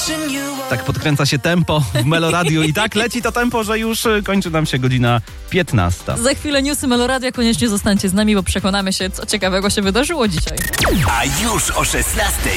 Tak podkręca się tempo w Meloradiu i tak leci to tempo, że już kończy nam się godzina 15. Za chwilę newsy Meloradia, koniecznie zostańcie z nami, bo przekonamy się, co ciekawego się wydarzyło dzisiaj. A już o 16:00